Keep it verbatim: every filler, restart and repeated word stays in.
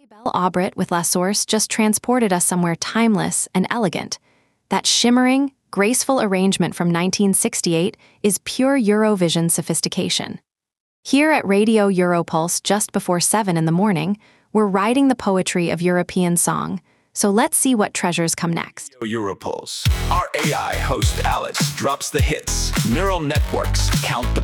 Belle Aubret with La Source just transported us somewhere timeless and elegant. That shimmering, graceful arrangement from nineteen sixty-eight is pure Eurovision sophistication. Here at Radio Europulse just before seven in the morning, we're writing the poetry of European song, so let's see what treasures come next. Europulse. Our A I host Alice drops the hits. Neural networks count the